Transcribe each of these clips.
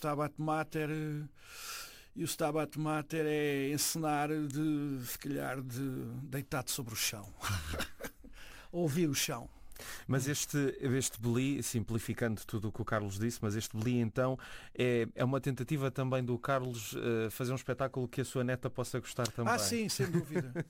Stabat Mater, e o Stabat Mater é encenar se calhar deitado sobre o chão. Ouvir o chão. Mas este Beli, simplificando tudo o que o Carlos disse, mas este Beli então é uma tentativa também do Carlos fazer um espetáculo que a sua neta possa gostar também. Sim, sem dúvida.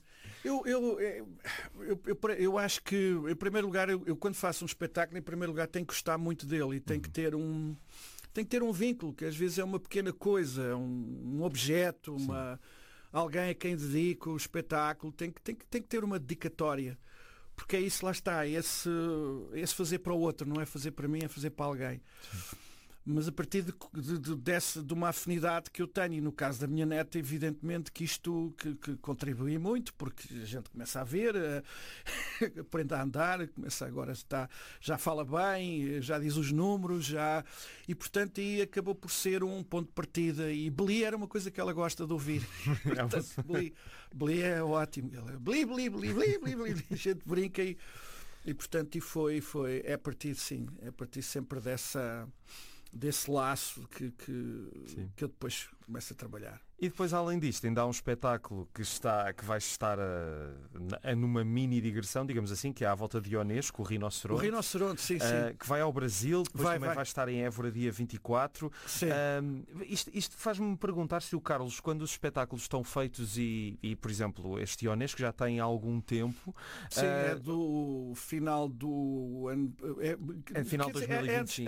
Eu acho que, em primeiro lugar, eu quando faço um espetáculo, em primeiro lugar, tenho que gostar muito dele e tem que ter um vínculo, que às vezes é uma pequena coisa, um objeto, alguém a quem dedico o espetáculo, tem que ter uma dedicatória. Porque é isso, lá está, esse fazer para o outro, não é fazer para mim, é fazer para alguém. Sim. Mas a partir de uma afinidade que eu tenho, e no caso da minha neta, evidentemente que isto que contribui muito, porque a gente começa a ver, aprende a andar, começa agora já fala bem, já diz os números, e portanto aí acabou por ser um ponto de partida, e Beli era uma coisa que ela gosta de ouvir. Portanto, Beli é ótimo. Beli, Beli, Beli, Beli, Beli, Beli. A gente brinca e portanto é a partir sempre desse laço que eu depois começo a trabalhar. E depois, além disto, ainda há um espetáculo que vai estar numa mini digressão, digamos assim, que é à volta de Ionesco, o Rinoceronte. O Rinoceronte, sim. Que vai ao Brasil, depois vai estar em Évora dia 24. Sim. Isto faz-me perguntar se o Carlos, quando os espetáculos estão feitos e por exemplo, este Ionesco já tem algum tempo. Sim, é do final do ano... final de 2025.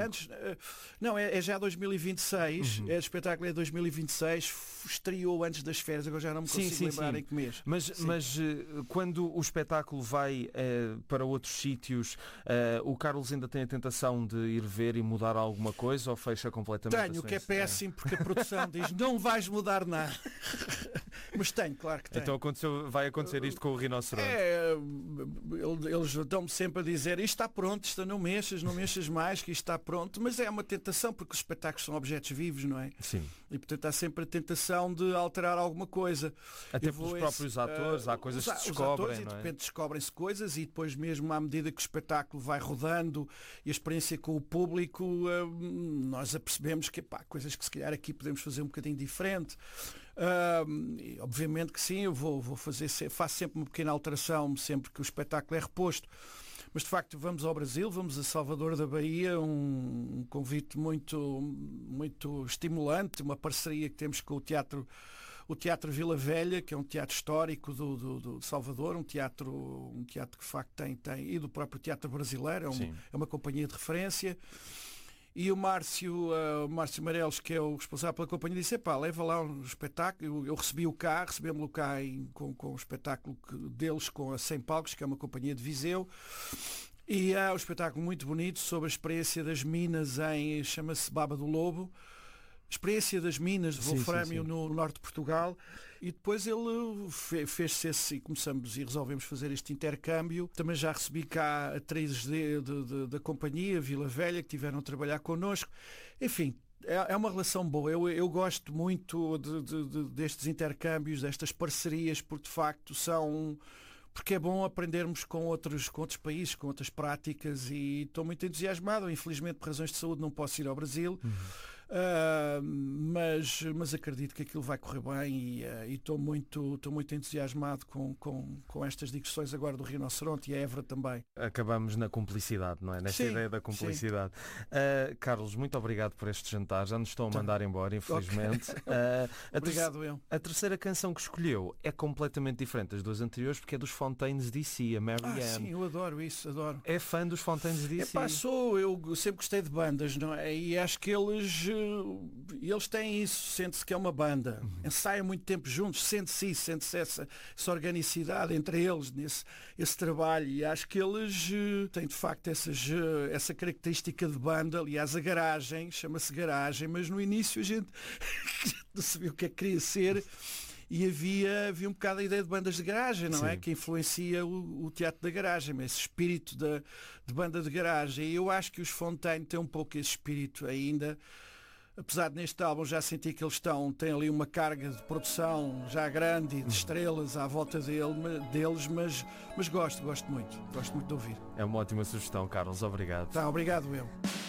É já 2026. O espetáculo é 2026. Estreou antes das férias, agora já não me consigo lembrar em que mês. Mas quando o espetáculo vai para outros sítios, o Carlos ainda tem a tentação de ir ver e mudar alguma coisa ou fecha completamente? Tenho, o que é péssimo, porque a produção diz não vais mudar nada. Mas tenho, claro que tenho. Então vai acontecer isto com o Rinoceronte? Eles estão-me sempre a dizer isto está pronto, isto não mexas mais, que isto está pronto, mas é uma tentação, porque os espetáculos são objetos vivos, não é? Sim. E portanto há sempre a tentação de alterar alguma coisa. Até pelos próprios atores, há coisas que se descobrem, e de repente descobrem-se coisas, e depois mesmo à medida que o espetáculo vai rodando e a experiência com o público, nós apercebemos que coisas que se calhar aqui podemos fazer um bocadinho diferente. E, obviamente que sim, eu faço sempre uma pequena alteração sempre que o espetáculo é reposto. Mas de facto vamos ao Brasil, vamos a Salvador da Bahia, um convite muito, muito estimulante, uma parceria que temos com o Teatro Vila Velha, que é um teatro histórico do Salvador, um teatro que de facto tem e do próprio teatro brasileiro, é uma companhia de referência. E o Márcio Marelos, que é o responsável pela companhia, disse, leva lá um espetáculo. Eu recebemos-lo cá com o espetáculo deles com a 100 Palcos, que é uma companhia de Viseu. E há um espetáculo muito bonito sobre a experiência das minas chama-se Baba do Lobo. Experiência das minas de wolframio no norte de Portugal, e depois ele fez-se esse, e começamos e resolvemos fazer este intercâmbio. Também já recebi cá atrizes da companhia Vila Velha que tiveram a trabalhar connosco. Enfim, é uma relação boa. Eu gosto muito destes intercâmbios, destas parcerias, porque de facto porque é bom aprendermos com outros países, com outras práticas, e estou muito entusiasmado. Infelizmente, por razões de saúde, não posso ir ao Brasil, mas acredito que aquilo vai correr bem, e estou muito entusiasmado com estas digressões agora do Rinoceronte e a Évora também. Acabamos na cumplicidade, não é? Nesta ideia da cumplicidade. Carlos, muito obrigado por este jantar. Já nos estão a mandar embora, infelizmente. Okay. Obrigado, eu. A terceira canção que escolheu é completamente diferente das duas anteriores, porque é dos Fontaines DC, a Mary Ann. Sim, eu adoro isso, adoro. É fã dos Fontaines DC? Eu sempre gostei de bandas, não é? E acho que eles têm isso, sente-se que é uma banda. Ensaiam muito tempo juntos, sente-se essa organicidade entre eles, esse trabalho, e acho que eles têm de facto essa característica de banda. Aliás, a Garagem, chama-se Garagem, mas no início a gente não sabia o que é que queria ser. E havia um bocado a ideia de bandas de garagem, não é? Que influencia o teatro da garagem, esse espírito de banda de garagem. E eu acho que os Fontaine têm um pouco esse espírito ainda. Apesar de neste álbum já sentir que eles têm ali uma carga de produção já grande e de estrelas à volta deles, mas gosto muito de ouvir. É uma ótima sugestão, Carlos. Obrigado. Obrigado eu.